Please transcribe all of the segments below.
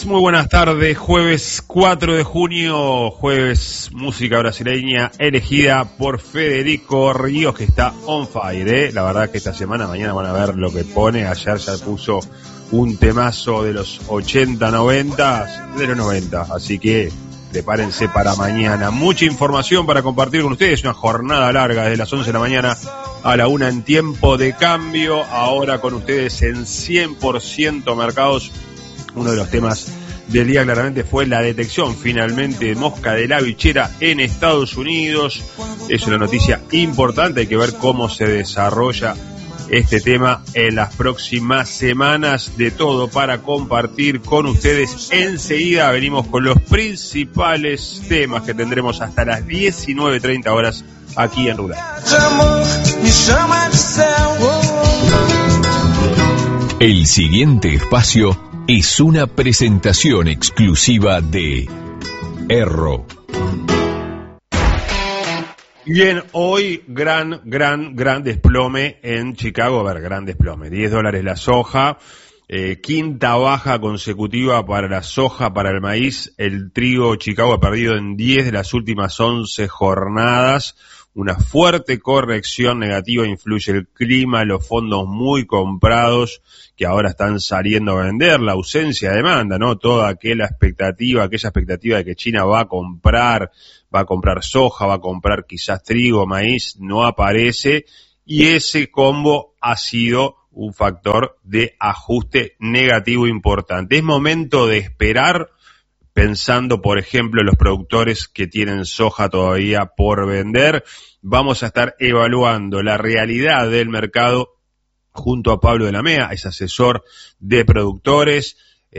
muy buenas tardes, jueves 4 de junio, jueves música brasileña elegida por Federico Ríos, que está on fire, La verdad que esta semana, mañana van a ver lo que pone, ayer ya puso un temazo de los 80, 90, de los 90, así que prepárense para mañana. Mucha información para compartir con ustedes, una jornada larga desde las 11 de la mañana a la 1 en tiempo de cambio, ahora con ustedes en 100% mercados. Uno de los temas del día claramente fue la detección finalmente de mosca de la bichera en Estados Unidos. Es una noticia importante, hay que ver cómo se desarrolla este tema en las próximas semanas. De todo para compartir con ustedes. Enseguida venimos con los principales temas que tendremos hasta las 19:30 horas aquí en Rural. El siguiente espacio es una presentación exclusiva de Erro. Bien, hoy gran desplome en Chicago. A ver, gran desplome. $10 la soja, quinta baja consecutiva para la soja, para el maíz. El trigo Chicago ha perdido en 10 de las últimas 11 jornadas. Una fuerte corrección negativa influye el clima, los fondos muy comprados que ahora están saliendo a vender, la ausencia de demanda, ¿no? Toda aquella expectativa de que China va a comprar soja, va a comprar quizás trigo, maíz, no aparece, y ese combo ha sido un factor de ajuste negativo importante. Es momento de esperar, pensando, por ejemplo, en los productores que tienen soja todavía por vender. Vamos a estar evaluando la realidad del mercado junto a Pablo de la Mea, es asesor de productores.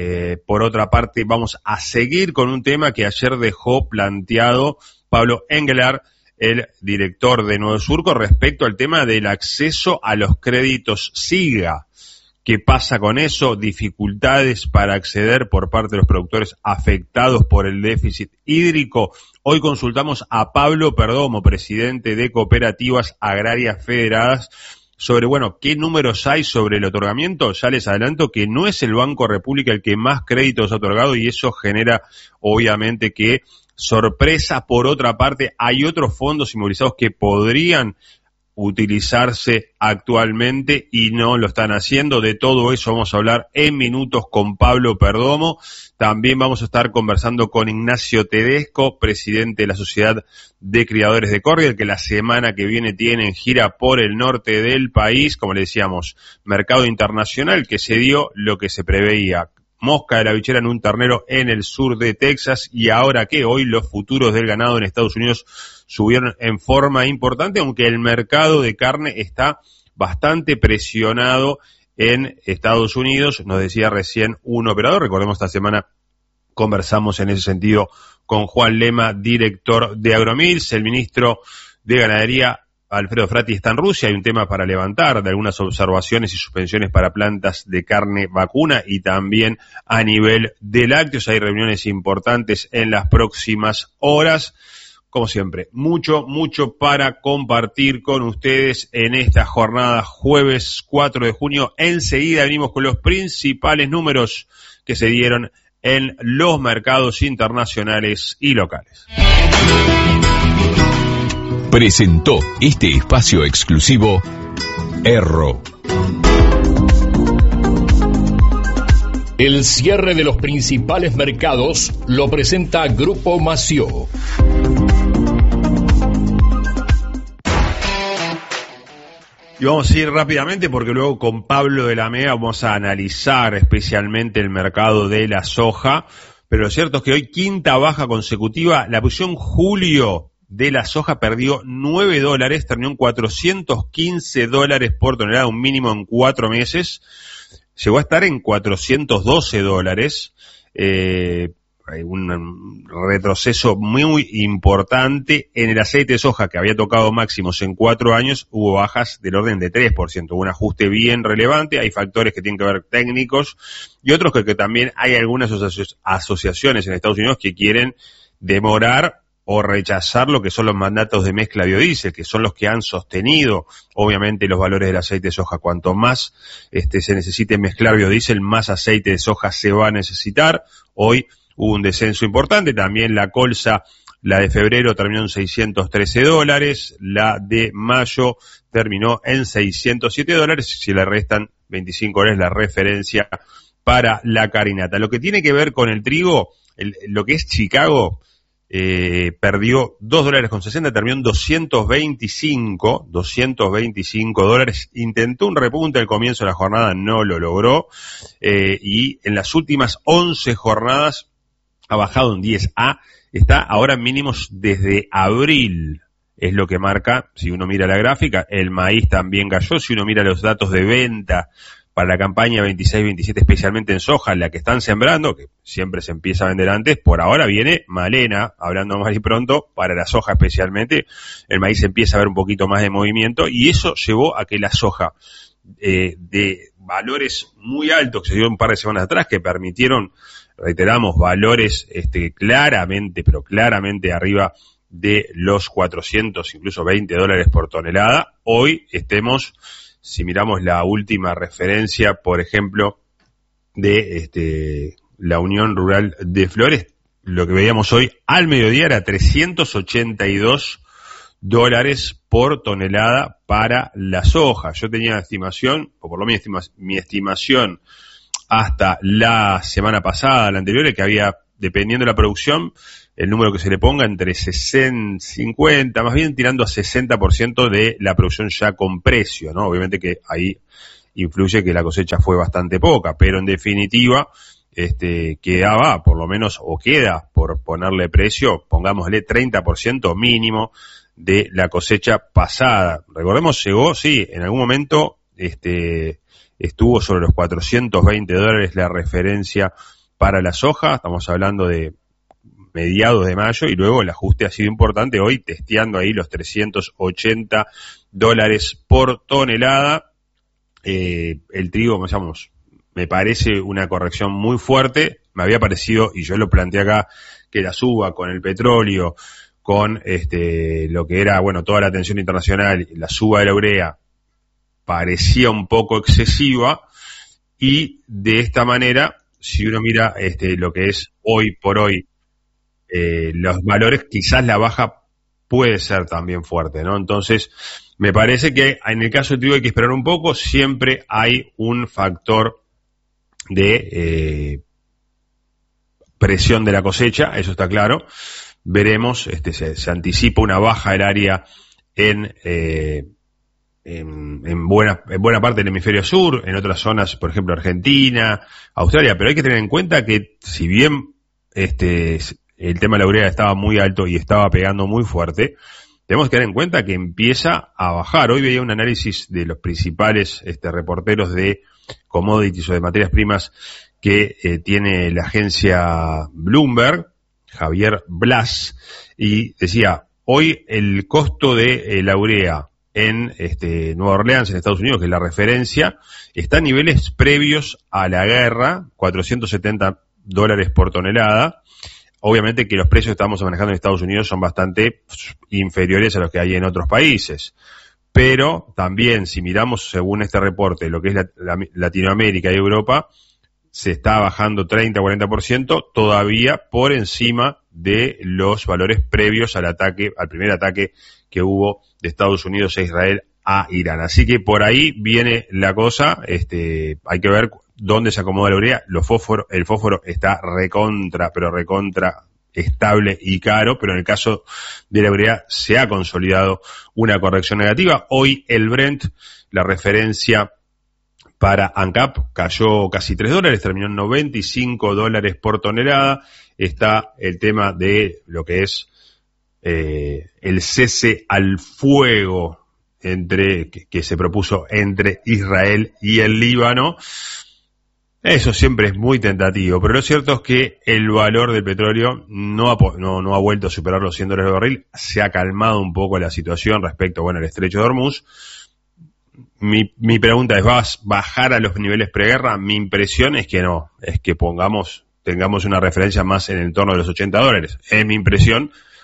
Por otra parte, vamos a seguir con un tema que ayer dejó planteado Pablo Engelhard, el director de Nuevo Surco, respecto al tema del acceso a los créditos SIGA. ¿Qué pasa con eso? Dificultades para acceder por parte de los productores afectados por el déficit hídrico. Hoy consultamos a Pablo Perdomo, presidente de Cooperativas Agrarias Federadas, sobre, qué números hay sobre el otorgamiento. Ya les adelanto que no es el Banco República el que más créditos ha otorgado, y eso genera, obviamente, que sorpresa. Por otra parte, hay otros fondos inmovilizados que podrían utilizarse actualmente y no lo están haciendo. De todo eso vamos a hablar en minutos con Pablo Perdomo. También vamos a estar conversando con Ignacio Tedesco, presidente de la Sociedad de Criadores de Córdoba, que la semana que viene tienen gira por el norte del país. Como le decíamos, mercado internacional que se dio lo que se preveía. Mosca de la bichera en un ternero en el sur de Texas. Y ahora que hoy los futuros del ganado en Estados Unidos subieron en forma importante, aunque el mercado de carne está bastante presionado en Estados Unidos. Nos decía recién un operador, recordemos, esta semana conversamos en ese sentido con Juan Lema, director de Agromils. El ministro de Ganadería, Alfredo Frati, está en Rusia. Hay un tema para levantar de algunas observaciones y suspensiones para plantas de carne vacuna y también a nivel de lácteos. Hay reuniones importantes en las próximas horas. Como siempre, mucho para compartir con ustedes en esta jornada jueves 4 de junio. Enseguida venimos con los principales números que se dieron en los mercados internacionales y locales. Presentó este espacio exclusivo Erro. El cierre de los principales mercados lo presenta Grupo Mació. Y vamos a ir rápidamente porque luego con Pablo de la Mea vamos a analizar especialmente el mercado de la soja. Pero lo cierto es que hoy quinta baja consecutiva. La posición julio de la soja perdió $9, terminó en $415 por tonelada, un mínimo en 4 meses. Llegó a estar en $412. Hay un retroceso muy importante. En el aceite de soja, que había tocado máximos en 4 años, hubo bajas del orden de 3%, hubo un ajuste bien relevante. Hay factores que tienen que ver técnicos y otros que también hay algunas asociaciones en Estados Unidos que quieren demorar o rechazar lo que son los mandatos de mezcla biodiesel, que son los que han sostenido, obviamente, los valores del aceite de soja. Cuanto más se necesite mezclar biodiesel, más aceite de soja se va a necesitar. Hoy hubo un descenso importante, también la colza, la de febrero terminó en $613, la de mayo terminó en $607, si le restan $25 la referencia para la carinata. Lo que tiene que ver con el trigo, lo que es Chicago, perdió $2.60, terminó en $225, intentó un repunte al comienzo de la jornada, no lo logró, y en las últimas 11 jornadas ha bajado un 10. Está ahora en mínimos desde abril, es lo que marca, si uno mira la gráfica. El maíz también cayó, si uno mira los datos de venta para la campaña 26-27, especialmente en soja, la que están sembrando, que siempre se empieza a vender antes, por ahora viene malena, hablando más y pronto, para la soja especialmente, el maíz empieza a ver un poquito más de movimiento, y eso llevó a que la soja, de valores muy altos que se dio un par de semanas atrás, que permitieron, reiteramos, valores claramente arriba de los 400, incluso $20 por tonelada. Hoy estemos, si miramos la última referencia, por ejemplo, de la Unión Rural de Flores, lo que veíamos hoy al mediodía era $382 por tonelada para la soja. Yo tenía estimación, o por lo menos mi estimación hasta la semana pasada, la anterior, es que había, dependiendo de la producción, el número que se le ponga entre 50, más bien tirando a 60% de la producción ya con precio, ¿no? Obviamente que ahí influye que la cosecha fue bastante poca, pero en definitiva, quedaba, por lo menos, o queda, por ponerle precio, pongámosle 30% mínimo de la cosecha pasada. Recordemos, llegó, sí, en algún momento, estuvo sobre los $420 la referencia para la soja, estamos hablando de mediados de mayo, y luego el ajuste ha sido importante, hoy testeando ahí los $380 por tonelada. El trigo, me parece una corrección muy fuerte, me había parecido, y yo lo planteé acá, que la suba con el petróleo, con lo que era, toda la atención internacional, la suba de la urea, parecía un poco excesiva, y de esta manera, si uno mira lo que es hoy por hoy, los valores, quizás la baja puede ser también fuerte, ¿no? Entonces, me parece que en el caso del trigo hay que esperar un poco, siempre hay un factor de presión de la cosecha, eso está claro. Veremos, se anticipa una baja del área en buena parte del hemisferio sur, en otras zonas, por ejemplo, Argentina, Australia, pero hay que tener en cuenta que si bien el tema de la urea estaba muy alto y estaba pegando muy fuerte, tenemos que tener en cuenta que empieza a bajar. Hoy veía un análisis de los principales reporteros de commodities o de materias primas que tiene la agencia Bloomberg, Javier Blas, y decía, hoy el costo de la urea en Nueva Orleans, en Estados Unidos, que es la referencia, está a niveles previos a la guerra, $470 por tonelada. Obviamente que los precios que estamos manejando en Estados Unidos son bastante inferiores a los que hay en otros países. Pero también, si miramos según este reporte, lo que es Latinoamérica y Europa, se está bajando 30-40%, todavía por encima de los valores previos al primer ataque que hubo de Estados Unidos e Israel a Irán. Así que por ahí viene la cosa, hay que ver dónde se acomoda la urea. El fósforo está recontra estable y caro, pero en el caso de la urea se ha consolidado una corrección negativa. Hoy el Brent, la referencia para ANCAP, cayó casi $3, terminó en $95 por tonelada. Está el tema de lo que es el cese al fuego que se propuso entre Israel y el Líbano. Eso siempre es muy tentativo, pero lo cierto es que el valor del petróleo no ha vuelto a superar los $100 de barril. Se ha calmado un poco la situación respecto, al estrecho de Hormuz. Mi pregunta es, ¿vas a bajar a los niveles preguerra? Mi impresión es que no, es que tengamos una referencia más en el entorno de los $80. Es mi impresión.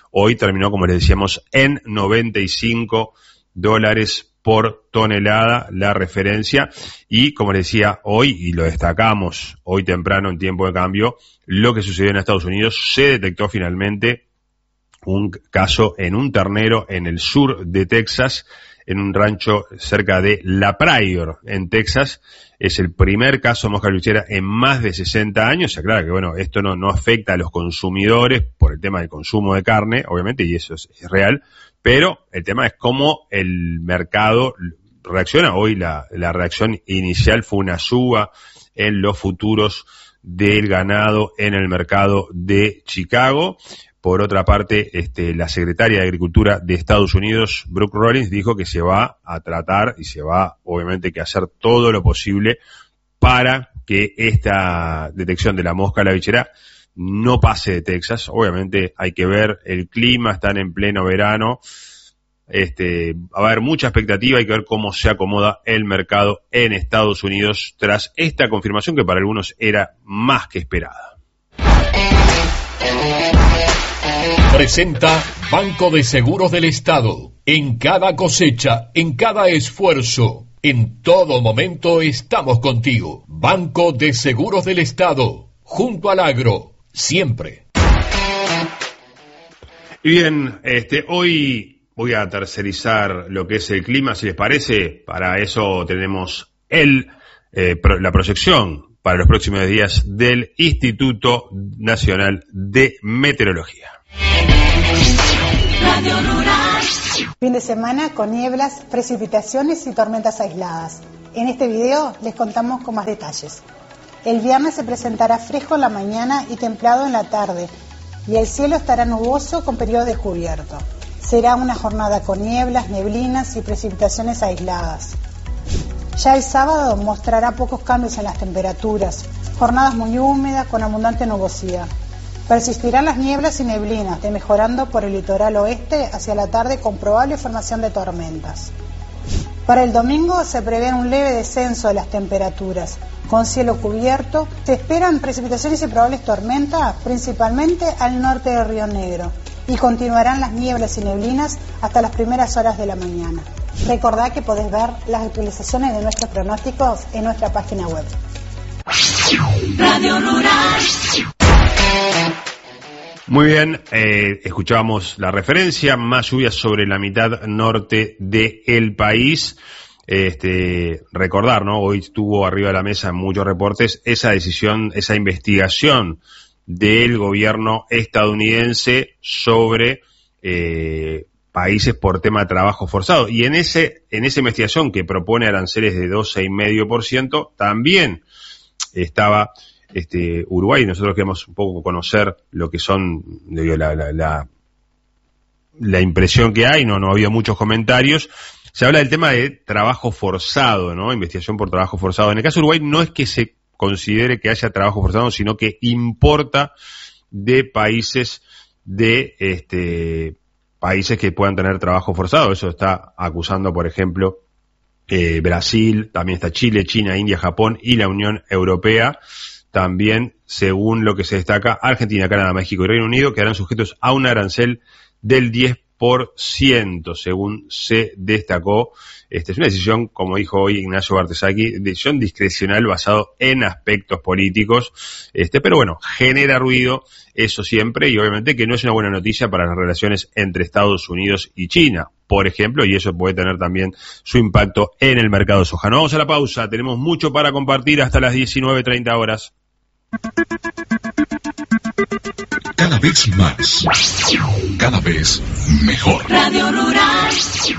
hoy terminó, como les decíamos, en $95 por tonelada la referencia, y como les decía hoy, y lo destacamos hoy temprano en Tiempo de Cambio, lo que sucedió en Estados Unidos, se detectó finalmente un caso en un ternero en el sur de Texas, en un rancho cerca de La Prairie, en Texas. Es el primer caso de mosca lechera en más de 60 años. Se aclara que, bueno, esto no afecta a los consumidores por el tema del consumo de carne, obviamente, y eso es real, pero el tema es cómo el mercado reacciona. Hoy la reacción inicial fue una suba en los futuros del ganado en el mercado de Chicago. Por otra parte, la secretaria de Agricultura de Estados Unidos, Brooke Rollins, dijo que se va a tratar y se va, obviamente, que hacer todo lo posible para que esta detección de la mosca labichera no pase de Texas. Obviamente hay que ver el clima, están en pleno verano. Va a haber mucha expectativa, hay que ver cómo se acomoda el mercado en Estados Unidos tras esta confirmación que para algunos era más que esperada. Presenta Banco de Seguros del Estado. En cada cosecha, en cada esfuerzo, en todo momento estamos contigo. Banco de Seguros del Estado. Junto al agro, siempre. Y bien, hoy voy a tercerizar lo que es el clima, si les parece. Para eso tenemos la proyección para los próximos días del Instituto Nacional de Meteorología. Fin de semana con nieblas, precipitaciones y tormentas aisladas. En este video les contamos con más detalles. El viernes se presentará fresco en la mañana y templado en la tarde, y el cielo estará nuboso con periodos de cubierto. Será una jornada con nieblas, neblinas y precipitaciones aisladas. Ya el sábado mostrará pocos cambios en las temperaturas, jornadas muy húmedas con abundante nubosidad. Persistirán las nieblas y neblinas, mejorando por el litoral oeste hacia la tarde con probable formación de tormentas. Para el domingo se prevé un leve descenso de las temperaturas. Con cielo cubierto, se esperan precipitaciones y probables tormentas, principalmente al norte de Río Negro, y continuarán las nieblas y neblinas hasta las primeras horas de la mañana. Recordá que podés ver las actualizaciones de nuestros pronósticos en nuestra página web. Radio Rural. Muy bien, escuchábamos la referencia, más lluvias sobre la mitad norte del país. Recordar, ¿no? Hoy estuvo arriba de la mesa en muchos reportes esa decisión, esa investigación del gobierno estadounidense sobre países por tema de trabajo forzado. Y en esa investigación que propone aranceles de 12,5%, también estaba Uruguay. Nosotros queremos un poco conocer lo que son, digo, la impresión que hay, no ha habido muchos comentarios. Se habla del tema de trabajo forzado, ¿no? Investigación por trabajo forzado. En el caso de Uruguay no es que se considere que haya trabajo forzado, sino que importa de países países que puedan tener trabajo forzado. Eso está acusando, por ejemplo, Brasil, también está Chile, China, India, Japón y la Unión Europea. También, según lo que se destaca, Argentina, Canadá, México y Reino Unido quedarán sujetos a un arancel del 10%, según se destacó. Es una decisión, como dijo hoy Ignacio Bartesaki, decisión discrecional basado en aspectos políticos, pero bueno, genera ruido, eso siempre, y obviamente que no es una buena noticia para las relaciones entre Estados Unidos y China, por ejemplo, y eso puede tener también su impacto en el mercado de soja. Nos vamos a la pausa, tenemos mucho para compartir hasta las 19:30 horas. Cada vez más, cada vez mejor. Radio Rural.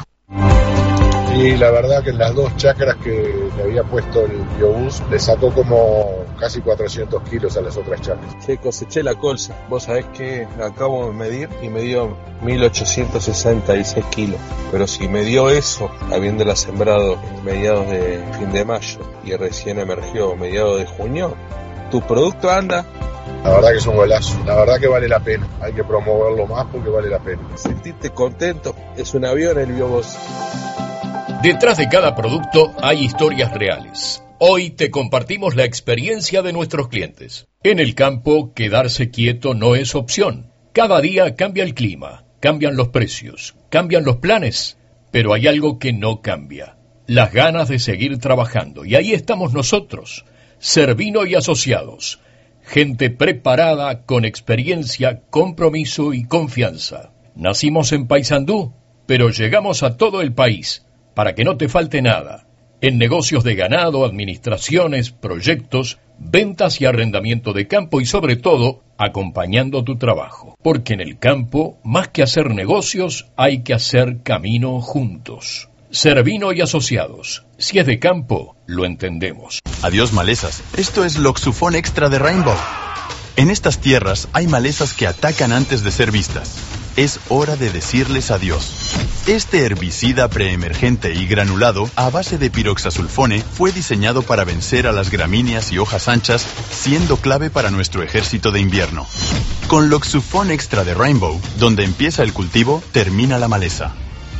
Y la verdad que en las dos chacras que le había puesto el biobús le sacó como casi 400 kilos a las otras chacras. Sí, coseché la colza. Vos sabés que la acabo de medir y me dio 1866 kilos. Pero si me dio eso, habiéndola sembrado mediados de fin de mayo y recién emergió mediados de junio, tu producto anda. La verdad que es un golazo, la verdad que vale la pena, hay que promoverlo más porque vale la pena. Sentirte contento, es un avión el biobús. Detrás de cada producto hay historias reales. Hoy te compartimos la experiencia de nuestros clientes. En el campo, quedarse quieto no es opción. Cada día cambia el clima, cambian los precios, cambian los planes, pero hay algo que no cambia: las ganas de seguir trabajando. Y ahí estamos nosotros, Cervino y Asociados, gente preparada, con experiencia, compromiso y confianza. Nacimos en Paysandú, pero llegamos a todo el país, para que no te falte nada. En negocios de ganado, administraciones, proyectos, ventas y arrendamiento de campo y sobre todo, acompañando tu trabajo. Porque en el campo, más que hacer negocios, hay que hacer camino juntos. Cervino y Asociados. Si es de campo, lo entendemos. Adiós malezas. Esto es Loxufón Extra de Rainbow. En estas tierras hay malezas que atacan antes de ser vistas. Es hora de decirles adiós. Este herbicida preemergente y granulado a base de piroxasulfone fue diseñado para vencer a las gramíneas y hojas anchas, siendo clave para nuestro ejército de invierno. Con Loxufón Extra de Rainbow, donde empieza el cultivo, termina la maleza.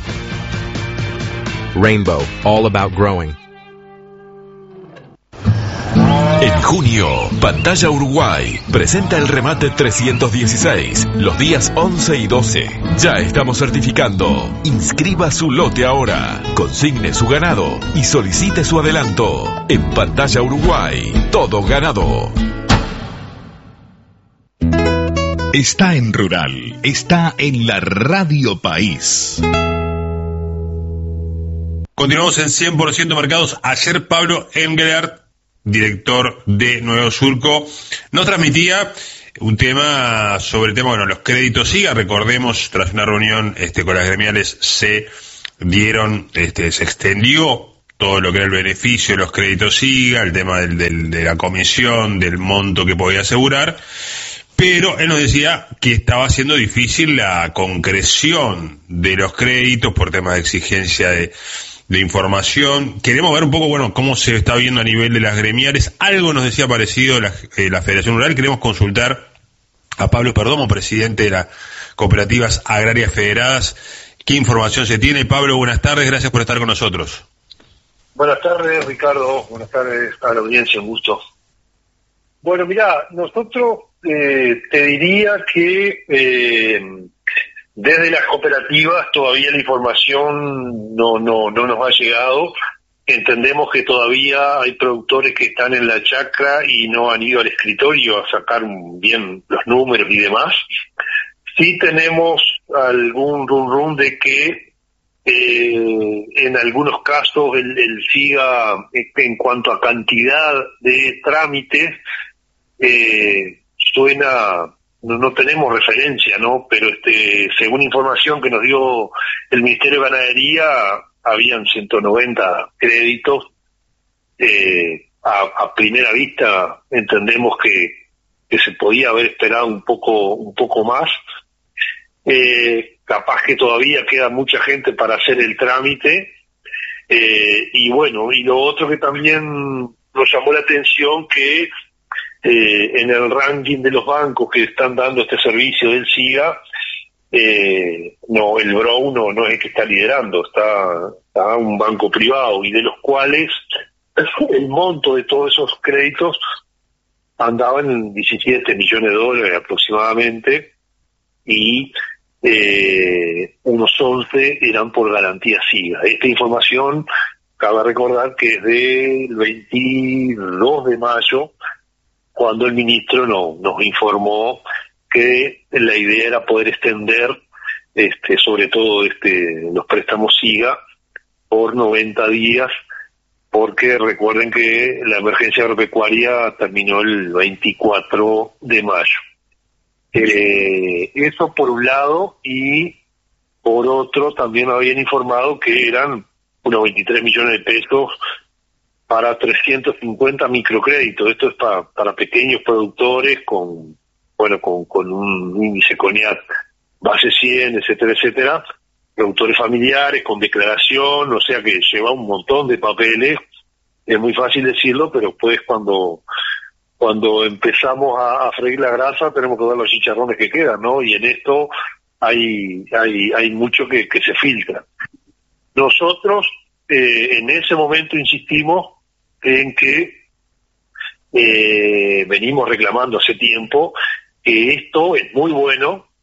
Rainbow, all about growing. En junio, Pantalla Uruguay presenta el remate 316, los días 11 y 12. Ya estamos certificando. Inscriba su lote ahora, consigne su ganado y solicite su adelanto. En Pantalla Uruguay, todo ganado. Está en Rural, está en la Radio País. Continuamos en 100% Mercados. Ayer Pablo Engelhardt, director de Nuevo Surco, nos transmitía un tema sobre el tema, los créditos SIGA. Recordemos, tras una reunión con las gremiales se extendió todo lo que era el beneficio de los créditos SIGA, el tema de la comisión, del monto que podía asegurar, pero él nos decía que estaba siendo difícil la concreción de los créditos por temas de exigencia de información. Queremos ver un poco, cómo se está viendo a nivel de las gremiales. Algo nos decía parecido la Federación Rural. Queremos consultar a Pablo Perdomo, presidente de las Cooperativas Agrarias Federadas. ¿Qué información se tiene? Pablo, buenas tardes, gracias por estar con nosotros. Buenas tardes, Ricardo. Buenas tardes a la audiencia, un gusto. Bueno, mirá, nosotros te diría que desde las cooperativas todavía la información no nos ha llegado. Entendemos que todavía hay productores que están en la chacra y no han ido al escritorio a sacar bien los números y demás. Sí tenemos algún rum de que en algunos casos el SIGA, en cuanto a cantidad de trámites, suena... No tenemos referencia, ¿no? Pero según información que nos dio el Ministerio de Ganadería, habían 190 créditos. A primera vista entendemos que se podía haber esperado un poco más. Capaz que todavía queda mucha gente para hacer el trámite. Y lo otro que también nos llamó la atención, que en el ranking de los bancos que están dando este servicio del SIGA, el BROW no es el que está liderando, está un banco privado, y de los cuales el monto de todos esos créditos andaba en $17 millones aproximadamente, y unos 11 eran por garantía SIGA. Esta información, cabe recordar que es del 22 de mayo, cuando el ministro nos informó que la idea era poder extender sobre todo los préstamos SIGA por 90 días, porque recuerden que la emergencia agropecuaria terminó el 24 de mayo. Eso por un lado, y por otro también habían informado que eran unos 23 millones de pesos para 350 microcréditos. Esto es para pequeños productores con un índice CONIAT base 100, etcétera, etcétera, productores familiares con declaración, o sea que lleva un montón de papeles. Es muy fácil decirlo, pero después cuando empezamos a freír la grasa tenemos que ver los chicharrones que quedan, ¿no? Y en esto hay mucho que se filtra. Nosotros en ese momento insistimos en que venimos reclamando hace tiempo que esto es muy bueno,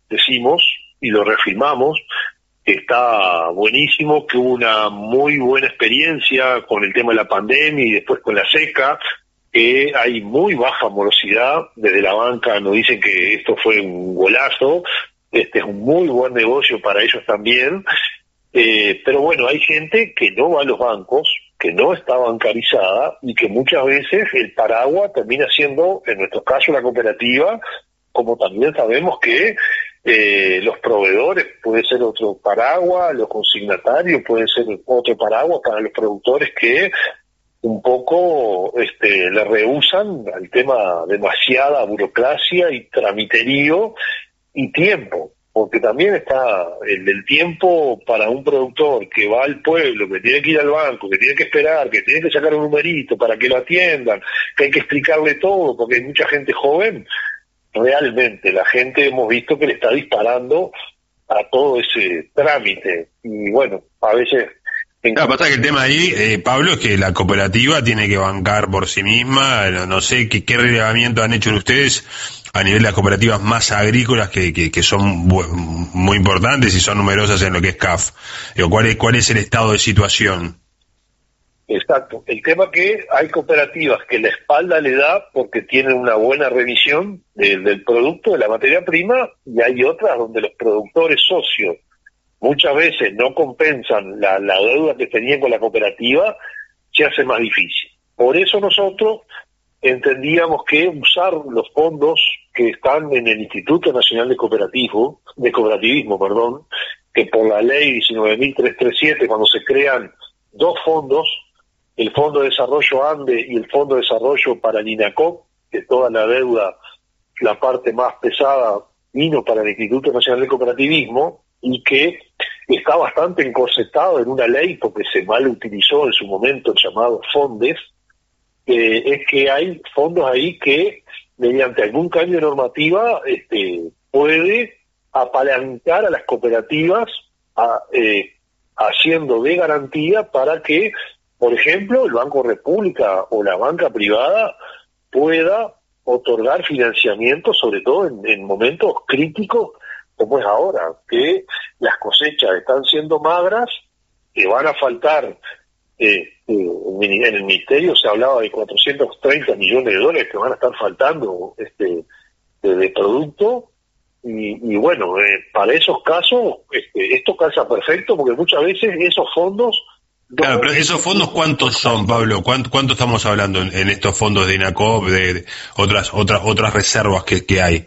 decimos y lo reafirmamos, que está buenísimo, que hubo una muy buena experiencia con el tema de la pandemia y después con la seca, que hay muy baja morosidad. Desde la banca nos dicen que esto fue un golazo, este es un muy buen negocio para ellos también, pero bueno, hay gente que no va a los bancos, que no está bancarizada y que muchas veces el paraguas termina siendo, en nuestro caso, la cooperativa, como también sabemos que los proveedores puede ser otro paraguas, los consignatarios pueden ser otro paraguas para los productores que un poco le rehusan al tema demasiada burocracia y tramiterío y tiempo, porque también está el tiempo para un productor que va al pueblo, que tiene que ir al banco, que tiene que esperar, que tiene que sacar un numerito para que lo atiendan, que hay que explicarle todo, porque hay mucha gente joven. Realmente la gente hemos visto que le está disparando a todo ese trámite y bueno, a veces... Claro, pasa que el tema ahí, Pablo, es que la cooperativa tiene que bancar por sí misma. No sé qué relevamiento han hecho ustedes a nivel de las cooperativas más agrícolas que son muy importantes y son numerosas en lo que es CAF. ¿Cuál es el estado de situación? Exacto. El tema que hay cooperativas que la espalda le da porque tienen una buena revisión del producto, de la materia prima, y hay otras donde los productores socios muchas veces no compensan la deuda que tenían con la cooperativa, se hace más difícil. Por eso nosotros entendíamos que usar los fondos que están en el Instituto Nacional de Cooperativismo, que por la ley 19.337, cuando se crean dos fondos, el Fondo de Desarrollo ANDE y el Fondo de Desarrollo para el INACOP, que toda la deuda, la parte más pesada, vino para el Instituto Nacional de Cooperativismo, y que está bastante encorsetado en una ley porque se mal utilizó en su momento el llamado FONDES, es que hay fondos ahí que mediante algún cambio de normativa puede apalancar a las cooperativas haciendo de garantía para que, por ejemplo, el Banco República o la banca privada pueda otorgar financiamiento, sobre todo en momentos críticos como es ahora, que las cosechas están siendo magras, que van a faltar, en el ministerio se hablaba de 430 millones de dólares que van a estar faltando de producto, y bueno, para esos casos, esto calza perfecto, porque muchas veces esos fondos... Claro, pero esos fondos, ¿cuántos son, Pablo? ¿Cuánto estamos hablando en estos fondos de INACOP, de otras reservas que hay?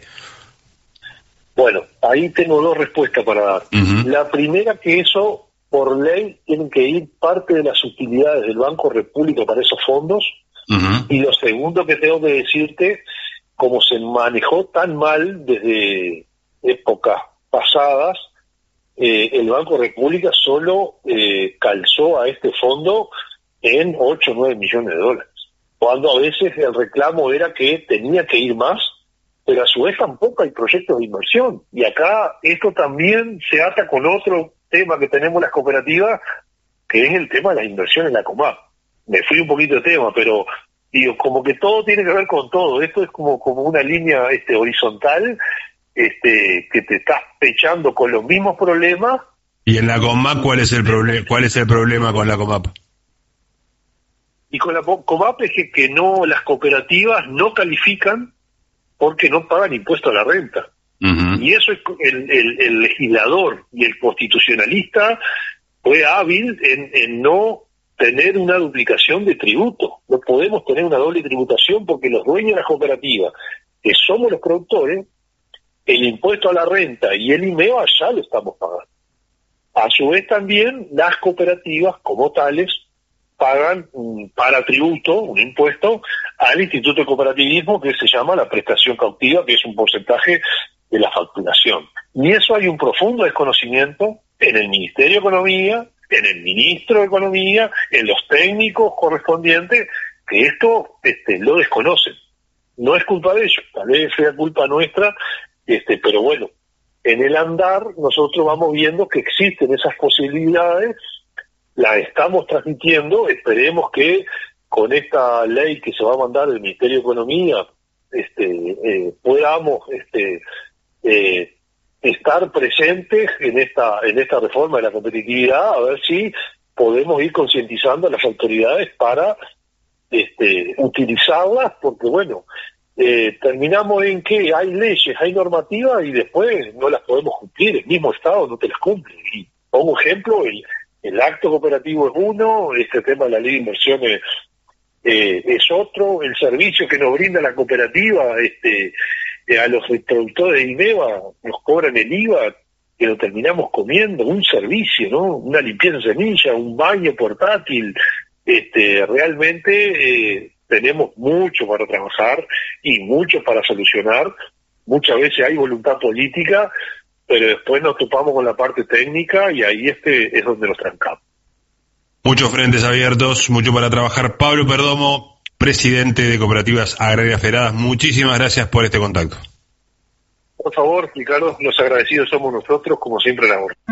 Bueno, ahí tengo dos respuestas para dar. Uh-huh. La primera, que eso, por ley, tienen que ir parte de las utilidades del Banco República para esos fondos. Uh-huh. Y lo segundo que tengo que decirte, como se manejó tan mal desde épocas pasadas, el Banco República solo calzó a este fondo en 8 o 9 millones de dólares. Cuando a veces el reclamo era que tenía que ir más, pero a su vez tampoco hay proyectos de inversión. Y acá esto también se ata con otro tema que tenemos las cooperativas, que es el tema de las inversiones en la COMAP. Me fui un poquito de tema, pero digo, como que todo tiene que ver con todo. Esto es como una línea horizontal, que te estás pechando con los mismos problemas. ¿Y en la COMAP cuál es el problema con la COMAP? Y con la COMAP es que no, las cooperativas no califican porque no pagan impuesto a la renta. Uh-huh. Y eso es el legislador y el constitucionalista fue hábil en no tener una duplicación de tributo. No podemos tener una doble tributación porque los dueños de las cooperativas, que somos los productores, el impuesto a la renta y el IMEVA ya lo estamos pagando. A su vez también las cooperativas como tales pagan un paratributo, un impuesto, al Instituto de Cooperativismo que se llama la prestación cautiva, que es un porcentaje de la facturación. Y eso hay un profundo desconocimiento en el Ministerio de Economía, en el Ministro de Economía, en los técnicos correspondientes, que esto lo desconocen. No es culpa de ellos, tal vez sea culpa nuestra, pero bueno, en el andar nosotros vamos viendo que existen esas posibilidades, las estamos transmitiendo, esperemos que con esta ley que se va a mandar del Ministerio de Economía podamos estar presentes en esta reforma de la competitividad, a ver si podemos ir concientizando a las autoridades para utilizarlas, porque bueno, terminamos en que hay leyes, hay normativas y después no las podemos cumplir, el mismo Estado no te las cumple. Y pongo ejemplo, el acto cooperativo es uno, este tema de la ley de inversiones es otro, el servicio que nos brinda la cooperativa a los productores de INEVA nos cobran el IVA, que lo terminamos comiendo, un servicio, ¿no? Una limpieza de semilla, un baño portátil, realmente tenemos mucho para trabajar y mucho para solucionar. Muchas veces hay voluntad política, pero después nos topamos con la parte técnica y ahí es donde nos trancamos. Muchos frentes abiertos, mucho para trabajar. Pablo Perdomo, presidente de Cooperativas Agrarias Federadas, muchísimas gracias por este contacto. Por favor, Ricardo, los agradecidos somos nosotros, como siempre la hora.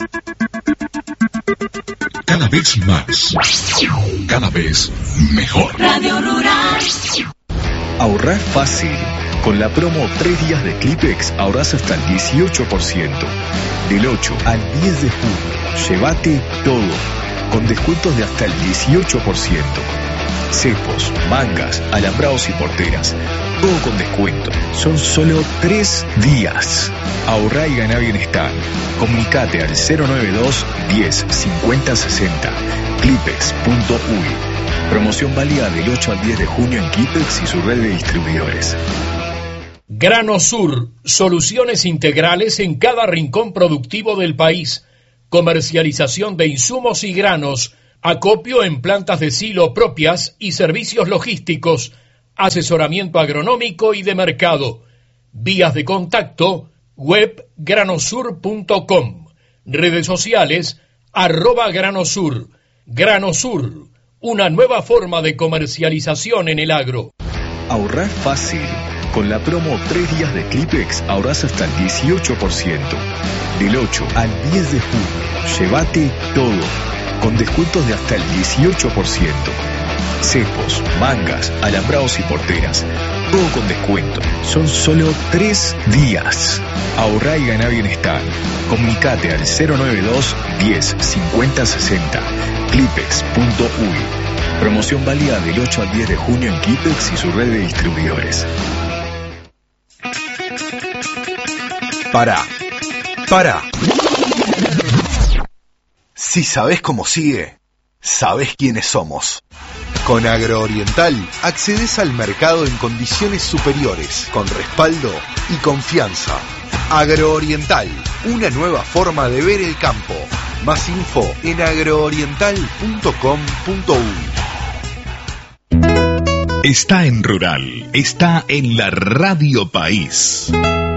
Cada vez más, cada vez mejor. Radio Rural. Ahorrar fácil. Con la promo 3 días de Clipex ahorras hasta el 18%. Del 8 al 10 de junio, llévate todo. Con descuentos de hasta el 18%. Cepos, mangas, alambrados y porteras. Todo con descuento. Son solo 3 días. Ahorrá y ganá bienestar. Comunicate al 092 10 50 60. Clipex.uy. Promoción válida del 8 al 10 de junio en Clipex y su red de distribuidores. Grano Sur, soluciones integrales en cada rincón productivo del país. Comercialización de insumos y granos, acopio en plantas de silo propias y servicios logísticos, asesoramiento agronómico y de mercado. Vías de contacto, web granosur.com, redes sociales, @granosur. Granosur, una nueva forma de comercialización en el agro. Ahorrar fácil. Con la promo 3 días de Clipex ahorras hasta el 18%. Del 8 al 10 de junio, llévate todo. Con descuentos de hasta el 18%. Cepos, mangas, alambrados y porteras. Todo con descuento. Son solo 3 días. Ahorrá y ganá bienestar. Comunicate al 092 10 50 60. Clipex.uy. Promoción válida del 8 al 10 de junio en Clipex y su red de distribuidores. Pará. Si sabés cómo sigue, sabés quiénes somos. Con Agrooriental accedes al mercado en condiciones superiores, con respaldo y confianza. Agrooriental, una nueva forma de ver el campo. Más info en agrooriental.com.uy. Está en Rural, está en la Radio País.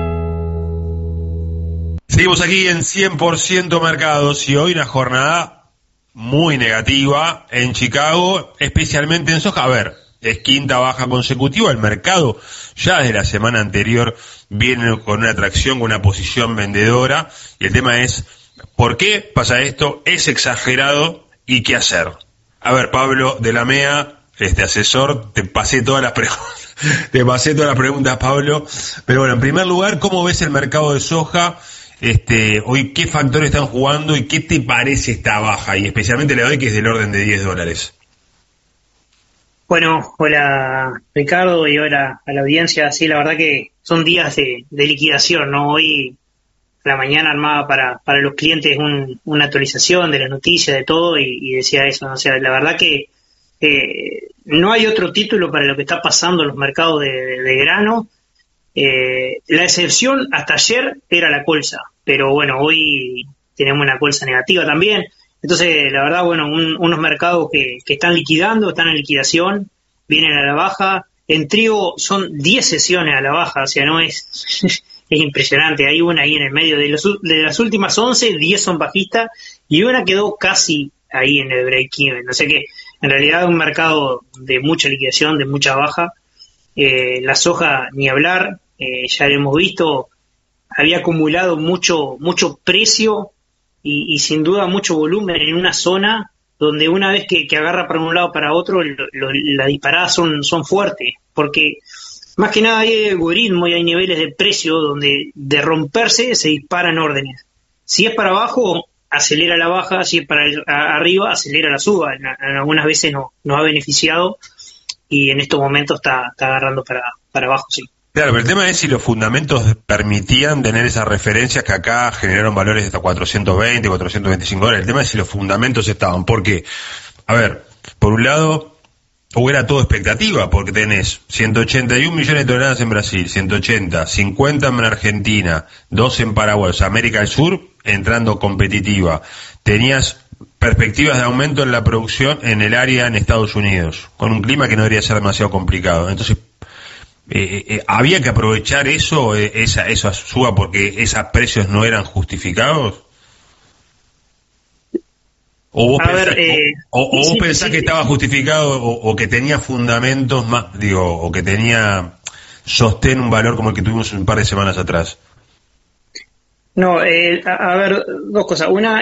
Seguimos aquí en 100% Mercados y hoy una jornada muy negativa en Chicago, especialmente en soja. A ver, es quinta baja consecutiva, el mercado ya desde la semana anterior viene con una atracción, con una posición vendedora, y el tema es, ¿por qué pasa esto? ¿Es exagerado? ¿Y qué hacer? A ver, Pablo de la MEA, asesor, te pasé todas las preguntas, Pablo, pero bueno, en primer lugar, ¿cómo ves el mercado de soja? Hoy, ¿qué factores están jugando y qué te parece esta baja? Y especialmente la de hoy, que es del orden de $10. Bueno, hola Ricardo y hola a la audiencia. Sí, la verdad que son días de liquidación, ¿no? Hoy, a la mañana, armaba para los clientes una actualización de las noticias, de todo, y decía eso, ¿no? O sea, la verdad que no hay otro título para lo que está pasando en los mercados de grano. La excepción hasta ayer era la colza, pero bueno, hoy tenemos una colza negativa también. Entonces, la verdad, bueno, unos mercados que están liquidando, están en liquidación, vienen a la baja. En trigo son 10 sesiones a la baja, o sea, no es es impresionante. Hay una ahí en el medio, de las últimas 11, 10 son bajistas y una quedó casi ahí en el break-even. O sea que, en realidad, es un mercado de mucha liquidación, de mucha baja. La soja, ni hablar. Ya lo hemos visto, había acumulado mucho precio y sin duda mucho volumen en una zona donde una vez que agarra para un lado para otro, las disparadas son fuertes, porque más que nada hay algoritmo y hay niveles de precio donde de romperse se disparan órdenes. Si es para abajo, acelera la baja, si es para arriba, acelera la suba. En algunas veces nos ha beneficiado y en estos momentos está agarrando para abajo, sí. Claro, pero el tema es si los fundamentos permitían tener esas referencias que acá generaron valores de hasta 420, 425 dólares. El tema es si los fundamentos estaban, porque, a ver, por un lado, era todo expectativa, porque tenés 181 millones de toneladas en Brasil, 180, 50 en Argentina, 2 en Paraguay, o sea, América del Sur entrando competitiva. Tenías perspectivas de aumento en la producción en el área en Estados Unidos, con un clima que no debería ser demasiado complicado. Entonces, ¿había que aprovechar eso, esa suba, porque esos precios no eran justificados? ¿O vos pensás que estaba justificado o que tenía fundamentos más, o que tenía sostén un valor como el que tuvimos un par de semanas atrás? No, a ver, dos cosas. Una,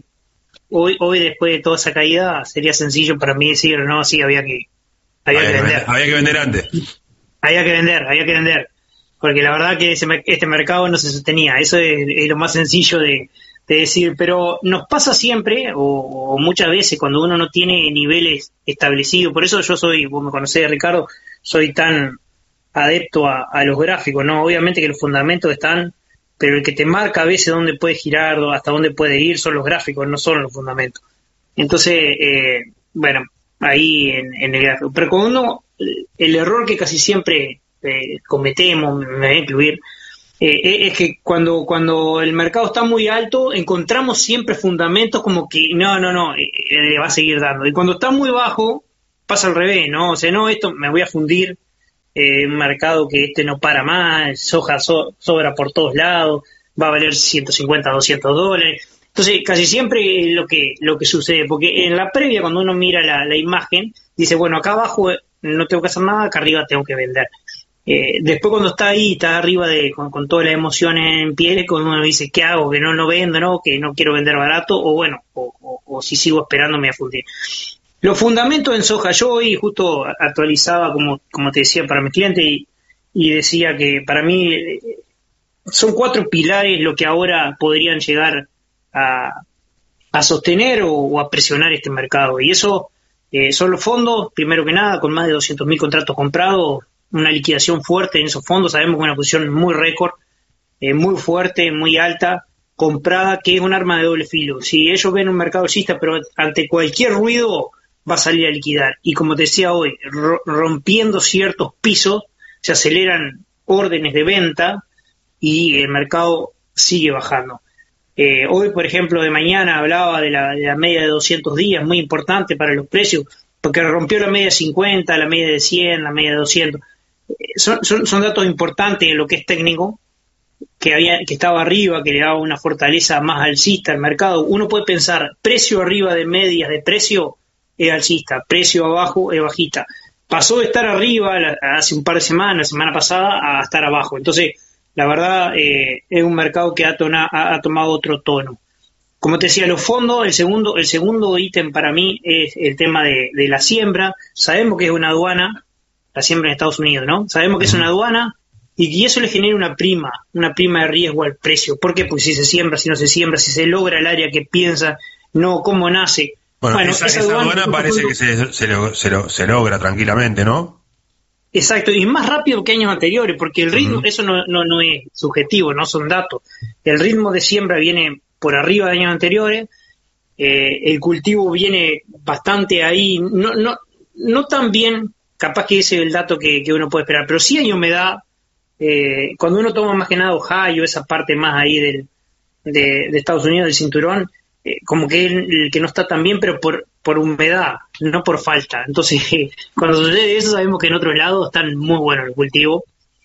hoy después de toda esa caída sería sencillo para mí decir, no, sí, había que vender. Había que vender antes. Había que vender, porque la verdad que este mercado no se sostenía. Eso es lo más sencillo de decir, pero nos pasa siempre, o muchas veces, cuando uno no tiene niveles establecidos. Por eso yo vos me conocés, Ricardo, soy tan adepto a los gráficos, ¿no? Obviamente que los fundamentos están, pero el que te marca a veces dónde puede girar, hasta dónde puede ir, son los gráficos, no son los fundamentos. Entonces, bueno, ahí en el gráfico. Pero cuando el error que casi siempre cometemos, me voy a incluir, es que cuando el mercado está muy alto, encontramos siempre fundamentos como que no, le va a seguir dando. Y cuando está muy bajo, pasa al revés, ¿no? O sea, no, esto me voy a fundir, un mercado que no para más, soja sobra por todos lados, va a valer 150, 200 dólares. Entonces, casi siempre lo que sucede, porque en la previa, cuando uno mira la imagen, dice, bueno, acá abajo no tengo que hacer nada, acá arriba tengo que vender. Después cuando está ahí, está arriba con todas las emociones en pie, cuando uno dice, ¿qué hago? Que no vendo, ¿no? Que no quiero vender barato, o bueno, o si sigo esperando me voy a fundir. Los fundamentos en soja, yo hoy justo actualizaba, como te decía, para mis clientes, y decía que para mí son 4 pilares lo que ahora podrían llegar a sostener o a presionar este mercado. Y eso son los fondos, primero que nada, con más de 200.000 contratos comprados, una liquidación fuerte en esos fondos. Sabemos que es una posición muy récord, muy fuerte, muy alta, comprada, que es un arma de doble filo. Si ellos ven un mercado alcista, pero ante cualquier ruido va a salir a liquidar. Y como te decía hoy, rompiendo ciertos pisos, se aceleran órdenes de venta y el mercado sigue bajando. Hoy, por ejemplo, de mañana hablaba de la media de 200 días, muy importante para los precios, porque rompió la media de 50, la media de 100, la media de 200. Son datos importantes en lo que es técnico, que estaba arriba, que le daba una fortaleza más alcista al mercado. Uno puede pensar, precio arriba de medias de precio es alcista, precio abajo es bajista. Pasó de estar arriba hace un par de semanas, la semana pasada, a estar abajo. Entonces, la verdad, es un mercado que ha tomado otro tono. Como te decía, los fondos, el segundo ítem para mí es el tema de la siembra. Sabemos que es una aduana, la siembra en Estados Unidos, ¿no? Sabemos que es una aduana y eso le genera una prima de riesgo al precio. ¿Por qué? Pues si se siembra, si no se siembra, si se logra el área que piensa, no, cómo nace. Bueno, esa aduana parece que se logra tranquilamente, ¿no? Exacto, y más rápido que años anteriores, porque el ritmo, eso no es subjetivo, no son datos. El ritmo de siembra viene por arriba de años anteriores, el cultivo viene bastante ahí, no tan bien, capaz que ese es el dato que uno puede esperar, pero sí hay humedad. Cuando uno toma más que nada Ohio, esa parte más ahí de Estados Unidos, del cinturón, como que el que no está tan bien, pero por humedad, no por falta. Entonces, cuando sucede eso, sabemos que en otros lados están muy buenos el cultivo.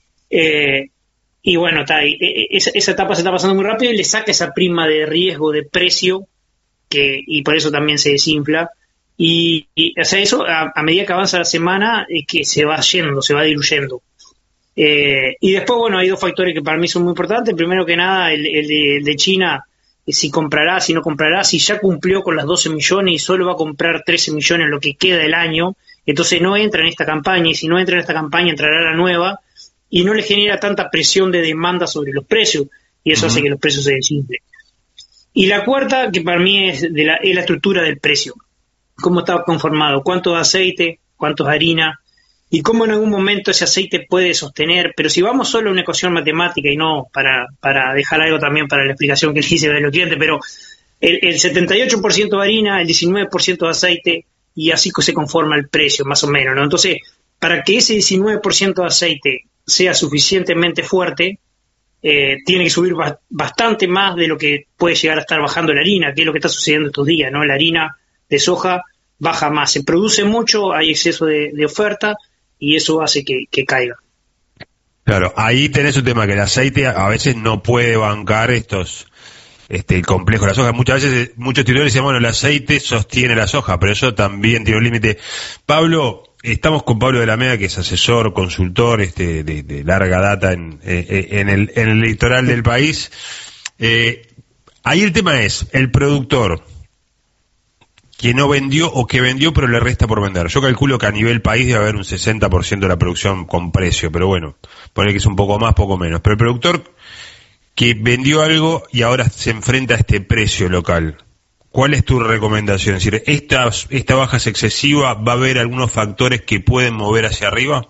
Y bueno, esa etapa se está pasando muy rápido y le saca esa prima de riesgo de precio, y por eso también se desinfla. Y o sea, eso a medida que avanza la semana, que se va yendo, se va diluyendo. Y después, bueno, hay 2 factores que para mí son muy importantes. Primero que nada, el de China, si comprará, si no comprará, si ya cumplió con las 12 millones y solo va a comprar 13 millones en lo que queda del año, entonces no entra en esta campaña, y si no entra en esta campaña entrará la nueva, y no le genera tanta presión de demanda sobre los precios, y eso hace que los precios se desinflen. Y la cuarta, que para mí es la estructura del precio. Cómo está conformado, cuánto es aceite, cuánto es harina, y cómo en algún momento ese aceite puede sostener. Pero si vamos solo a una ecuación matemática, y no para dejar algo también para la explicación que le hice de los clientes, pero el 78% de harina, el 19% de aceite, y así se conforma el precio, más o menos, ¿no? Entonces, para que ese 19% de aceite sea suficientemente fuerte, tiene que subir bastante más de lo que puede llegar a estar bajando la harina, que es lo que está sucediendo estos días, ¿no? La harina de soja baja más, se produce mucho, hay exceso de oferta y eso hace que caiga. Claro, ahí tenés un tema que el aceite a veces no puede bancar el complejo de la soja. Muchas veces muchos titulares dicen, bueno, el aceite sostiene la soja, pero eso también tiene un límite. Pablo, estamos con Pablo de la Mega, que es asesor, consultor de larga data en el litoral del país. Ahí el tema es, el productor que no vendió o que vendió pero le resta por vender. Yo calculo que a nivel país debe haber un 60% de la producción con precio, pero bueno, por ahí que es un poco más, poco menos. Pero el productor que vendió algo y ahora se enfrenta a este precio local, ¿cuál es tu recomendación? Es decir, ¿esta baja es excesiva? ¿Va a haber algunos factores que pueden mover hacia arriba?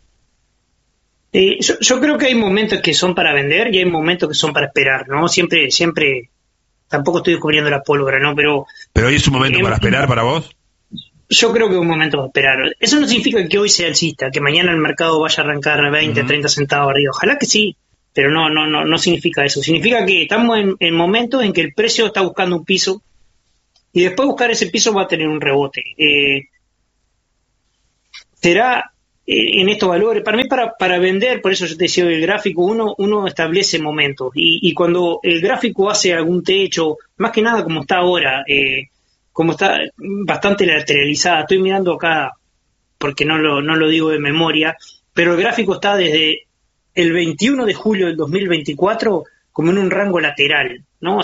Yo creo que hay momentos que son para vender y hay momentos que son para esperar, ¿no? Siempre, tampoco estoy descubriendo la pólvora, ¿no? Pero hoy es un momento para esperar para vos. Yo creo que es un momento para esperar. Eso no significa que hoy sea alcista, que mañana el mercado vaya a arrancar 20, 30 centavos arriba. Ojalá que sí, pero no significa eso. Significa que estamos en momentos en que el precio está buscando un piso y después de buscar ese piso va a tener un rebote. Será en estos valores, para mí para vender, por eso yo te decía el gráfico, uno establece momentos y cuando el gráfico hace algún techo, más que nada como está ahora, como está bastante lateralizada, estoy mirando acá porque no lo digo de memoria, pero el gráfico está desde el 21 de julio del 2024 como en un rango lateral, ¿no?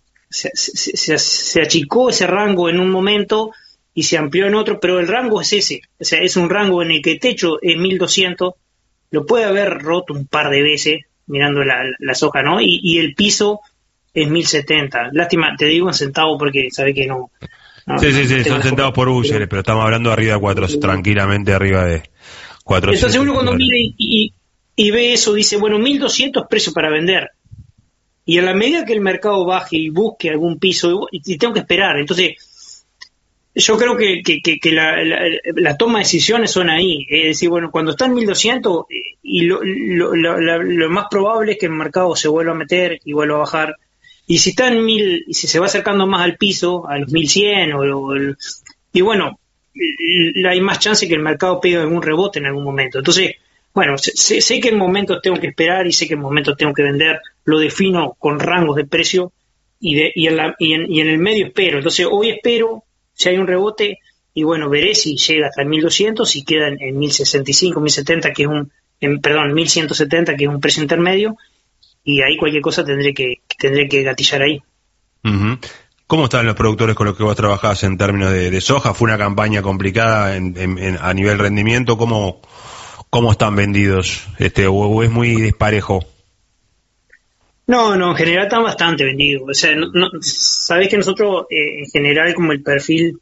Se achicó ese rango en un momento y se amplió en otro, pero el rango es ese, o sea, es un rango en el que el techo es 1200, lo puede haber roto un par de veces mirando la soja, ¿no? Y el piso es 1070. Lástima, te digo en centavos porque sabés que no sí, son centavos por bushel, pero estamos hablando arriba de 4, tranquilamente arriba de 400. Entonces uno cuando mira y ve eso dice, bueno, 1200 precio para vender. Y a la medida que el mercado baje y busque algún piso, y tengo que esperar. Entonces, yo creo que la toma de decisiones son ahí. Es decir, bueno, cuando está en 1200, y lo más probable es que el mercado se vuelva a meter y vuelva a bajar. Y si está en 1000, y si se va acercando más al piso, a los 1100, y bueno, hay más chance que el mercado pegue algún rebote en algún momento. Entonces, bueno, sé que en momentos tengo que esperar y sé que en momentos tengo que vender, lo defino con rangos de precio y en el medio espero. Entonces hoy espero si hay un rebote y bueno, veré si llega hasta el 1200, y queda en 1065, 1070, que es 1170, que es un precio intermedio, y ahí cualquier cosa tendré que gatillar ahí. Uh-huh. ¿Cómo están los productores con los que vos trabajás en términos de soja? ¿Fue una campaña complicada a nivel rendimiento? ¿Cómo están vendidos? ¿O es muy disparejo? No, en general están bastante vendidos. O sea, sabés que nosotros, en general, como el perfil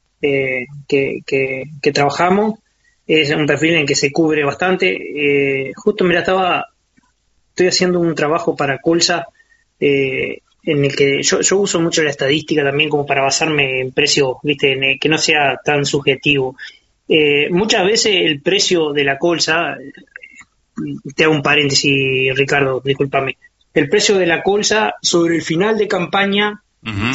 que trabajamos, es un perfil en que se cubre bastante. Justo, mira, estoy haciendo un trabajo para Colsa, en el que yo uso mucho la estadística también como para basarme en precios, ¿viste? Que no sea tan subjetivo. Muchas veces el precio de la colza, te hago un paréntesis, Ricardo, discúlpame, el precio de la colza sobre el final de campaña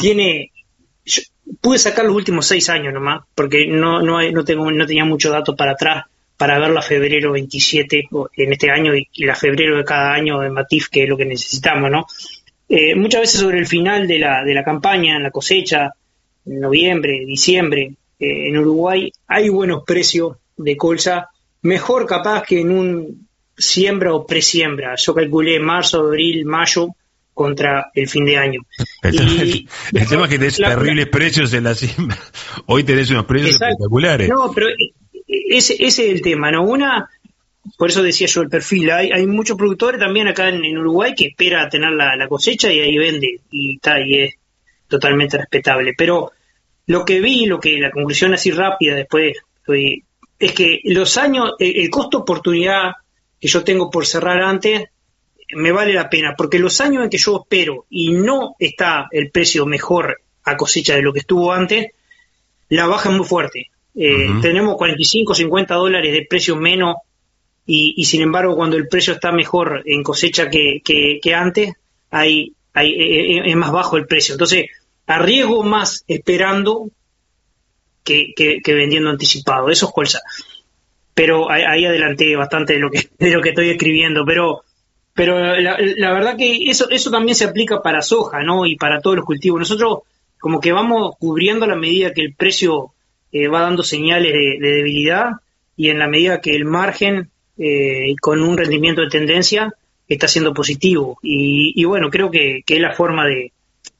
pude sacar los últimos 6 años nomás, porque no tenía mucho dato para atrás para ver la febrero 27 en este año y la febrero de cada año en Matif, que es lo que necesitamos, ¿no? Muchas veces sobre el final de la campaña, en la cosecha, en noviembre, diciembre, en Uruguay hay buenos precios de colza, mejor capaz que en un siembra o presiembra. Yo calculé marzo, abril, mayo contra el fin de año. El tema es que tenés terribles precios en la siembra. Hoy tenés unos precios espectaculares. No, pero ese es el tema, ¿no? por eso decía yo el perfil. Hay muchos productores también acá en Uruguay que espera tener la cosecha y ahí vende, y es totalmente respetable. Pero lo que vi, la conclusión así rápida después, es que los años, el costo oportunidad que yo tengo por cerrar antes, me vale la pena, porque los años en que yo espero y no está el precio mejor a cosecha de lo que estuvo antes, la baja es muy fuerte. Tenemos 45, 50 dólares de precio menos, y sin embargo cuando el precio está mejor en cosecha que antes, es más bajo el precio. Entonces arriesgo más esperando que vendiendo anticipado. Eso es colza. Pero ahí adelanté bastante de lo que estoy escribiendo, pero la verdad que eso también se aplica para soja, ¿no? Y para todos los cultivos. Nosotros como que vamos cubriendo a la medida que el precio va dando señales de debilidad, y en la medida que el margen con un rendimiento de tendencia está siendo positivo. Y bueno, creo que es la forma de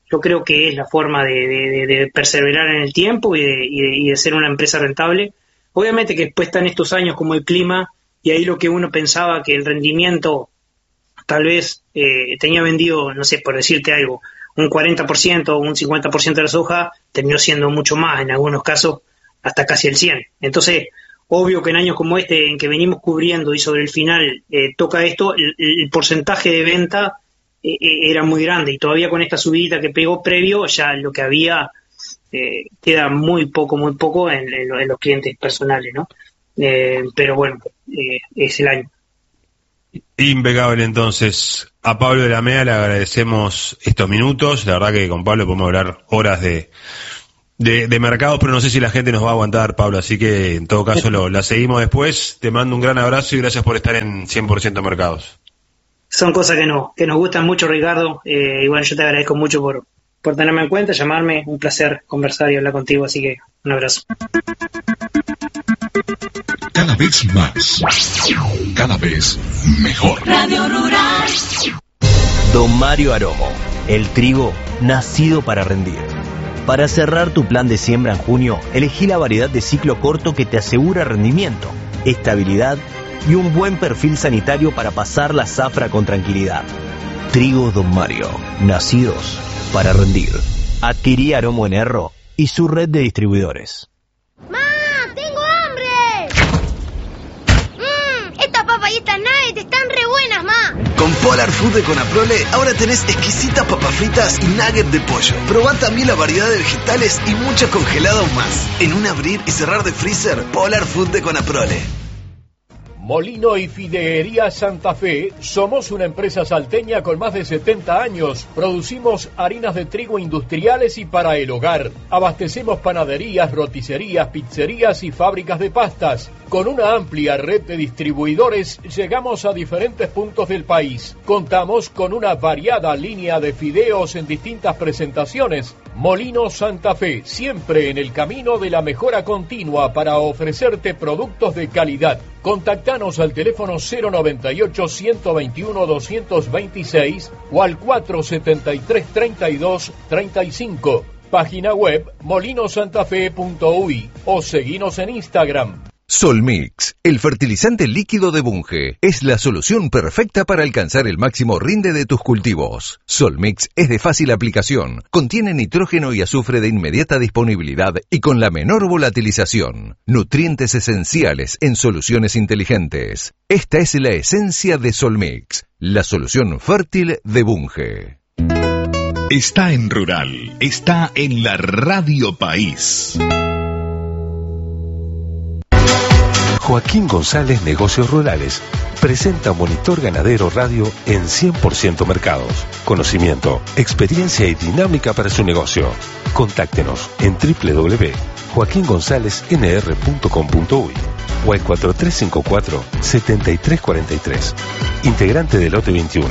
perseverar en el tiempo y de ser una empresa rentable. Obviamente que después están estos años como el clima, y ahí lo que uno pensaba que el rendimiento tal vez tenía vendido, no sé, por decirte algo, un 40% o un 50% de la soja, terminó siendo mucho más, en algunos casos hasta casi el 100%. Entonces, obvio que en años como este, en que venimos cubriendo y sobre el final toca esto, el porcentaje de venta era muy grande, y todavía con esta subidita que pegó previo, ya lo que había queda muy poco en los clientes personales, ¿no? Pero bueno, es el año. Impecable. Entonces, a Pablo de la Mea le agradecemos estos minutos. La verdad que con Pablo podemos hablar horas de mercados, pero no sé si la gente nos va a aguantar, Pablo, así que en todo caso la seguimos después. Te mando un gran abrazo y gracias por estar en 100% Mercados. Son cosas que nos gustan mucho, Ricardo, y bueno, yo te agradezco mucho por tenerme en cuenta, llamarme. Un placer conversar y hablar contigo, así que un abrazo. Cada vez más, cada vez mejor. Radio Rural. Don Mario Aromo, el trigo nacido para rendir. Para cerrar tu plan de siembra en junio, elegí la variedad de ciclo corto que te asegura rendimiento, estabilidad y un buen perfil sanitario para pasar la zafra con tranquilidad. Trigo Don Mario, nacidos para rendir. Adquirí Aromo en Erro y su red de distribuidores. Y estas nuggets están re buenas, ma. Con Polar Food de Conaprole ahora tenés exquisitas papas fritas y nuggets de pollo. Probá también la variedad de vegetales y mucho congelado más. En un abrir y cerrar de freezer, Polar Food de Conaprole. Molino y Fideería Santa Fe, somos una empresa salteña con más de 70 años. Producimos harinas de trigo industriales y para el hogar. Abastecemos panaderías, roticerías, pizzerías y fábricas de pastas. Con una amplia red de distribuidores llegamos a diferentes puntos del país. Contamos con una variada línea de fideos en distintas presentaciones. Molino Santa Fe, siempre en el camino de la mejora continua para ofrecerte productos de calidad. Contactanos al teléfono 098-121-226 o al 473-32-35. Página web molinosantafe.uy o seguinos en Instagram. Solmix, el fertilizante líquido de Bunge, es la solución perfecta para alcanzar el máximo rinde de tus cultivos. Solmix es de fácil aplicación, contiene nitrógeno y azufre de inmediata disponibilidad y con la menor volatilización. Nutrientes esenciales en soluciones inteligentes. Esta es la esencia de Solmix, la solución fértil de Bunge. Está en Rural, está en la Radio País. Joaquín González Negocios Rurales presenta Monitor Ganadero Radio en 100% Mercados. Conocimiento, experiencia y dinámica para su negocio. Contáctenos en www.joaquingonzalesnr.com.uy o al 4354-7343. Integrante del lote 21.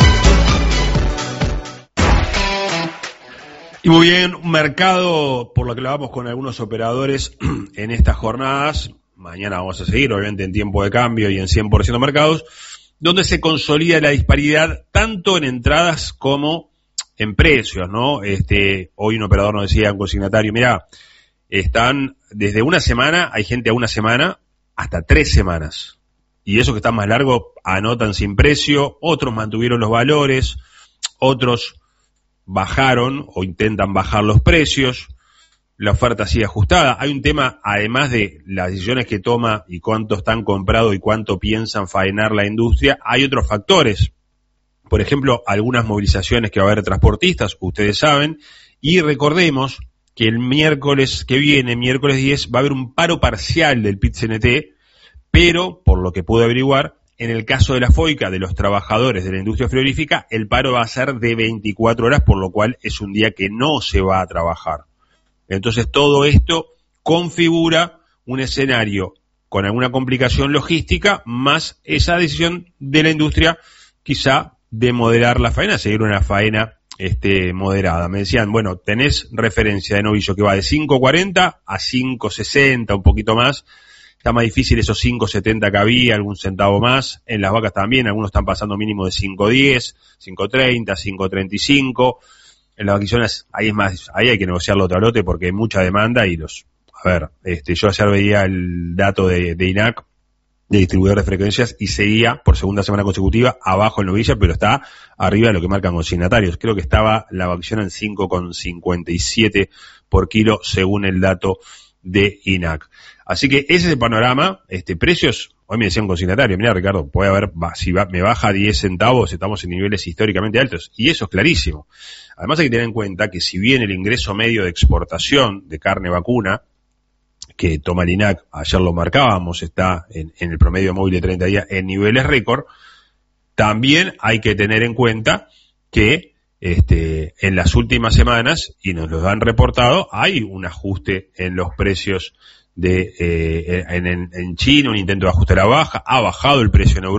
Y muy bien, un mercado por lo que lo vamos con algunos operadores en estas jornadas. Mañana vamos a seguir, obviamente, en tiempo de cambio y en 100% Mercados, donde se consolida la disparidad tanto en entradas como en precios, ¿no? Hoy un operador nos decía, un consignatario, mira, están desde una semana, hay gente a una semana, hasta 3 semanas. y esos que están más largos anotan sin precio, otros mantuvieron los valores, otros bajaron o intentan bajar los precios, la oferta sigue ajustada. Hay un tema, además de las decisiones que toma y cuánto están comprados y cuánto piensan faenar la industria, hay otros factores. Por ejemplo, algunas movilizaciones que va a haber transportistas, ustedes saben, y recordemos que el miércoles que viene, miércoles 10, va a haber un paro parcial del PIT-CNT, pero, por lo que pude averiguar, en el caso de la FOICA, de los trabajadores de la industria frigorífica, el paro va a ser de 24 horas, por lo cual es un día que no se va a trabajar. Entonces, todo esto configura un escenario con alguna complicación logística, más esa decisión de la industria, quizá, de moderar la faena, seguir una faena moderada. Me decían, bueno, tenés referencia de novillo que va de 5.40 a 5.60, un poquito más. Está más difícil esos 5.70 que había, algún centavo más. En las vacas también, algunos están pasando mínimo de 5.10, 5.30, 5.35. En las vaquillonas, ahí es más, ahí hay que negociarlo lote a lote porque hay mucha demanda y yo ayer veía el dato de INAC, de distribuidor de frecuencias, y seguía por segunda semana consecutiva abajo en novilla, pero está arriba de lo que marcan consignatarios. Creo que estaba la vaquillona en 5,57 por kilo según el dato de INAC. Así que ese es el panorama. Precios, hoy me decía un consignatario, mira Ricardo, puede haber, me baja 10 centavos, estamos en niveles históricamente altos, y eso es clarísimo. Además hay que tener en cuenta que si bien el ingreso medio de exportación de carne vacuna que toma el INAC, ayer lo marcábamos, está en el promedio móvil de 30 días en niveles récord, también hay que tener en cuenta que en las últimas semanas, y nos lo han reportado, hay un ajuste en los precios en China, un intento de ajuste a la baja, ha bajado el precio en Europa.